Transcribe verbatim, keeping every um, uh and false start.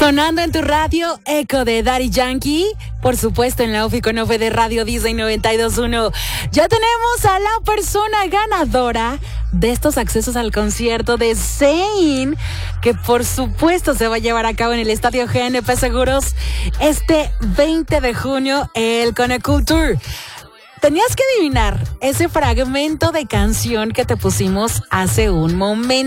Sonando en tu radio, Eco de Daddy Yankee. Por supuesto, en la Ofico Nofe de Radio Disney noventa y dos punto uno. Ya tenemos a la persona ganadora de estos accesos al concierto de Zayn, que por supuesto se va a llevar a cabo en el Estadio G N P Seguros este veinte de junio, el Connect Tour. Tenías que adivinar ese fragmento de canción que te pusimos hace un momento.